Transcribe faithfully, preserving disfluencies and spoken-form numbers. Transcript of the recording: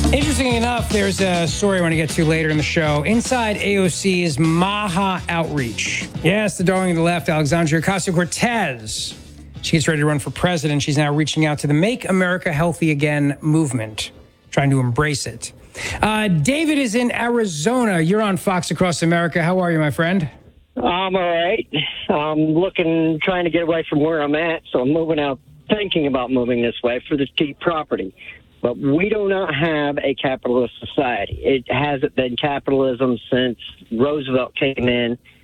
Interesting enough, there's a story I want to get to later in the show. Inside A O C's Maha Outreach. Yes, the darling of the left, Alexandria Ocasio-Cortez. She gets ready to run for president. She's now reaching out to the Make America Healthy Again movement, trying to embrace it. Uh, David is in Arizona. You're on Fox Across America. How are you, my friend? I'm all right. I'm looking, trying to get away from where I'm at, so I'm moving out, thinking about moving this way for this cheap property. But we do not have a capitalist society. It hasn't been capitalism since Roosevelt came in